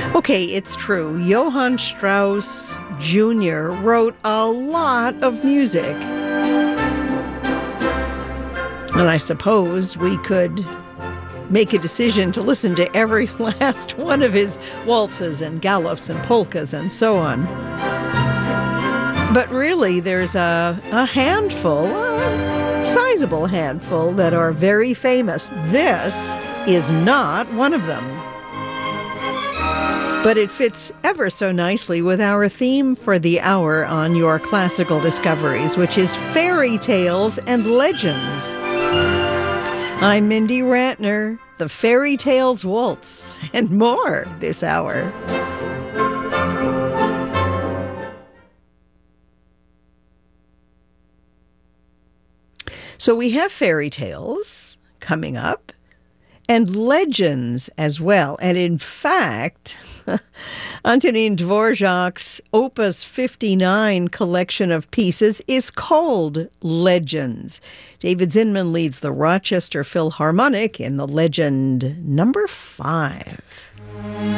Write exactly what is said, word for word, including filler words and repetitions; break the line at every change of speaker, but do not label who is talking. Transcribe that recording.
Okay, it's true. Johann Strauss Junior wrote a lot of music. And I suppose we could make a decision to listen to every last one of his waltzes and galops and polkas and so on. But really, there's a, a handful, a sizable handful, that are very famous. This is not one of them. But it fits ever so nicely with our theme for the hour on Your Classical Discoveries, which is fairy tales and legends. I'm Mindy Rantner, the Fairy Tales Waltz, and more this hour. So we have fairy tales coming up, and legends as well. And in fact, Antonin Dvorak's Opus fifty-nine collection of pieces is called Legends. David Zinman leads the Rochester Philharmonic in the legend number five.